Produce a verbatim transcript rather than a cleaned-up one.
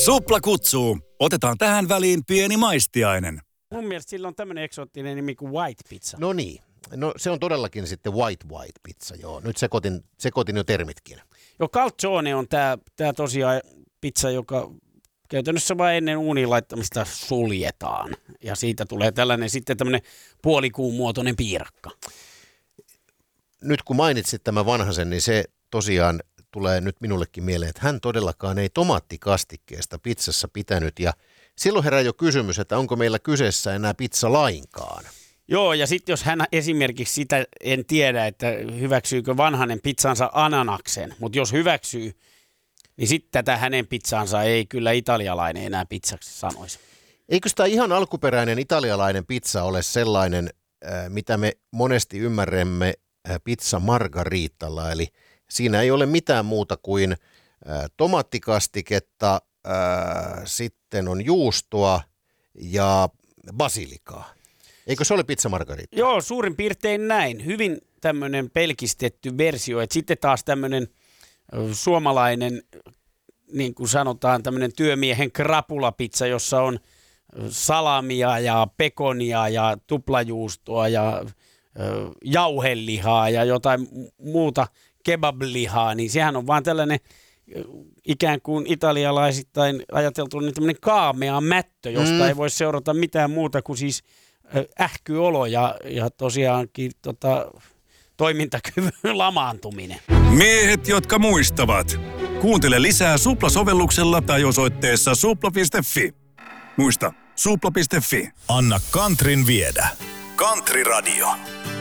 Supla kutsuu. Otetaan tähän väliin pieni maistiainen. Mun mielestä sillä on tämmöinen eksoottinen nimi kuin white pizza. No niin. No se on todellakin sitten white white pizza, joo. Nyt sekoitin, sekoitin jo termitkin. Joo, calzone on tää, tää tosiaan pizza, joka käytännössä vain ennen uunin laittamista suljetaan. Ja siitä tulee tällainen sitten tämmöinen puolikuun muotoinen piirakka. Nyt kun mainitsit tämän vanhasen, niin se tosiaan tulee nyt minullekin mieleen, että hän todellakaan ei tomaattikastikkeesta pizzassa pitänyt. Ja silloin herää jo kysymys, että onko meillä kyseessä enää pizza lainkaan. Joo, ja sitten jos hän esimerkiksi sitä, en tiedä, että hyväksyykö vanhanen pizzansa ananaksen, mutta jos hyväksyy, niin sitten tätä hänen pizzansa ei kyllä italialainen enää pizzaksi sanoisi. Eikö tämä ihan alkuperäinen italialainen pizza ole sellainen, mitä me monesti ymmärrämme pizza margaritalla, eli siinä ei ole mitään muuta kuin tomaattikastiketta, sitten on juustoa ja basilikaa. Eikö se ole pizza margarita? Joo, suurin piirtein näin. Hyvin tämmöinen pelkistetty versio, että sitten taas tämmöinen suomalainen, niin kuin sanotaan, tämmöinen työmiehen krapulapizza, jossa on salamia ja pekonia ja tuplajuustoa ja jauhelihaa ja jotain muuta kebablihaa, niin sehän on vaan tällainen ikään kuin italialaisittain ajateltu niin tämmöinen kaamea mättö, josta mm. ei voi seurata mitään muuta kuin siis ähkyolo ja, ja tosiaankin tota, toimintakyvyn lamaantuminen. Miehet, jotka muistavat. Kuuntele lisää Supla-sovelluksella tai osoitteessa supla piste fi. Muista, supla piste fi. Anna Kantrin viedä. Country Radio.